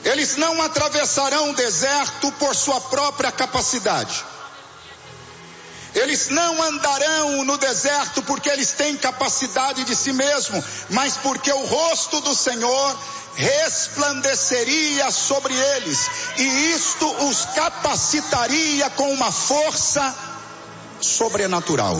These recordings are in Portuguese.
Eles não atravessarão o deserto por sua própria capacidade. Eles não andarão no deserto porque eles têm capacidade de si mesmo, mas porque o rosto do Senhor resplandeceria sobre eles, e isto os capacitaria com uma força sobrenatural.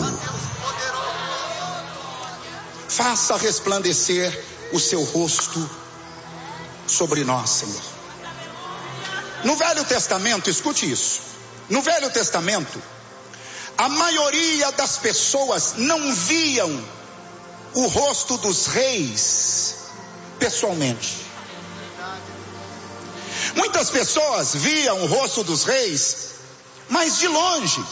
Faça resplandecer o seu rosto sobre nós, Senhor. No Velho Testamento, escute isso. No Velho Testamento, a maioria das pessoas não viam o rosto dos reis pessoalmente. Muitas pessoas viam o rosto dos reis, mas de longe,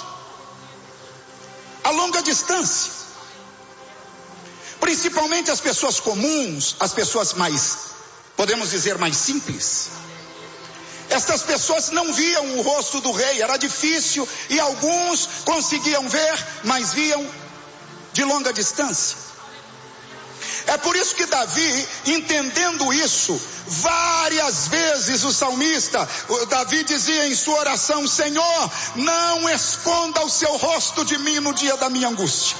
a longa distância. Principalmente as pessoas comuns, as pessoas mais, podemos dizer, mais simples. Estas pessoas não viam o rosto do rei, era difícil, e alguns conseguiam ver, mas viam de longa distância. É por isso que Davi, entendendo isso, várias vezes o salmista, Davi dizia em sua oração: Senhor, não esconda o seu rosto de mim no dia da minha angústia.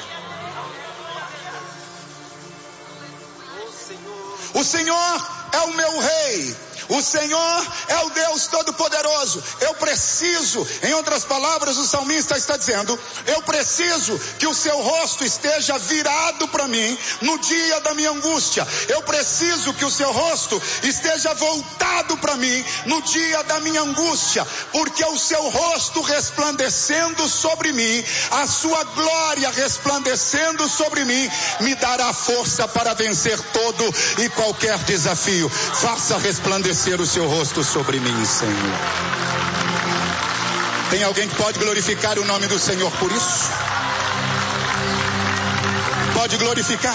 O Senhor é o meu rei. O Senhor é o Deus Todo-Poderoso. Eu preciso, em outras palavras, o salmista está dizendo: eu preciso que o seu rosto esteja virado para mim no dia da minha angústia. Eu preciso que o seu rosto esteja voltado para mim no dia da minha angústia, porque o seu rosto resplandecendo sobre mim, a sua glória resplandecendo sobre mim, me dará força para vencer todo e qualquer desafio. Faça resplandecer o seu rosto sobre mim, Senhor. Tem alguém que pode glorificar o nome do Senhor por isso? Pode glorificar?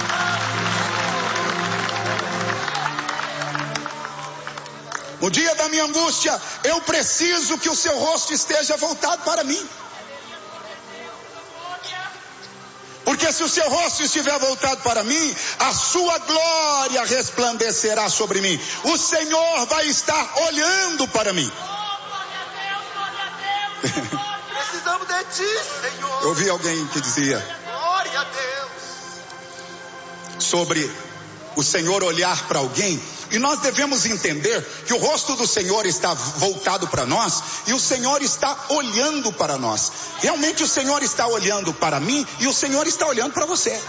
No dia da minha angústia, eu preciso que o seu rosto esteja voltado para mim. Porque se o seu rosto estiver voltado para mim, a sua glória resplandecerá sobre mim. O Senhor vai estar olhando para mim. Precisamos de ti, Senhor. Eu ouvi alguém que dizia: Glória a Deus. Sobre o Senhor olhar para alguém. E nós devemos entender que o rosto do Senhor está voltado para nós e o Senhor está olhando para nós. Realmente o Senhor está olhando para mim e o Senhor está olhando para você.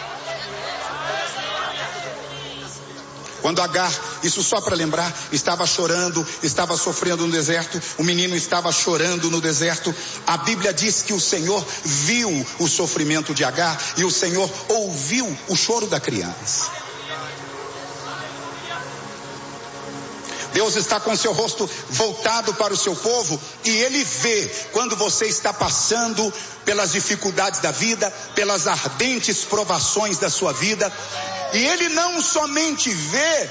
Quando Agar, isso só para lembrar, estava chorando, estava sofrendo no deserto, o menino estava chorando no deserto, a Bíblia diz que o Senhor viu o sofrimento de Agar e o Senhor ouviu o choro da criança. Deus está com seu rosto voltado para o seu povo e Ele vê quando você está passando pelas dificuldades da vida, pelas ardentes provações da sua vida, e Ele não somente vê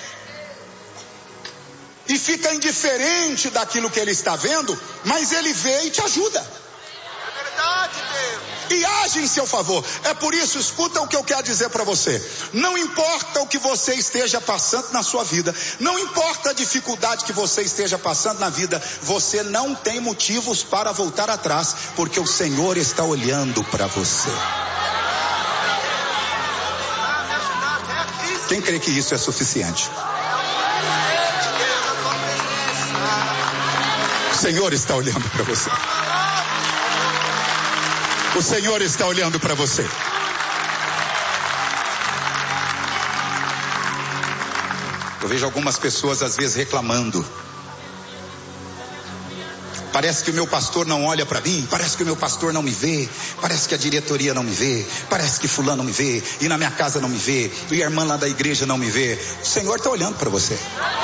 e fica indiferente daquilo que Ele está vendo, mas Ele vê e te ajuda. É verdade, Deus. E age em seu favor. É por isso, escuta o que eu quero dizer para você. Não importa o que você esteja passando na sua vida, não importa a dificuldade que você esteja passando na vida, você não tem motivos para voltar atrás, porque o Senhor está olhando para você. Quem crê que isso é suficiente? O Senhor está olhando para você. O Senhor está olhando para você. Eu vejo algumas pessoas às vezes reclamando. Parece que o meu pastor não olha para mim, parece que o meu pastor não me vê, parece que a diretoria não me vê, parece que fulano não me vê, e na minha casa não me vê, e a irmã lá da igreja não me vê. O Senhor está olhando para você.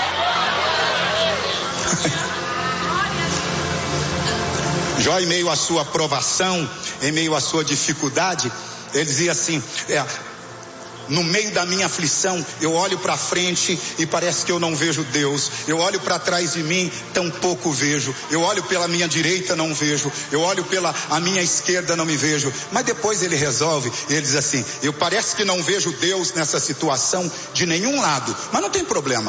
Jó, em meio à sua provação, em meio à sua dificuldade, ele dizia assim: no meio da minha aflição, eu olho para frente e parece que eu não vejo Deus. Eu olho para trás de mim, tampouco vejo. Eu olho pela minha direita, não vejo. Eu olho pela a minha esquerda, não me vejo. Mas depois ele resolve, ele diz assim: eu parece que não vejo Deus nessa situação de nenhum lado, mas não tem problema.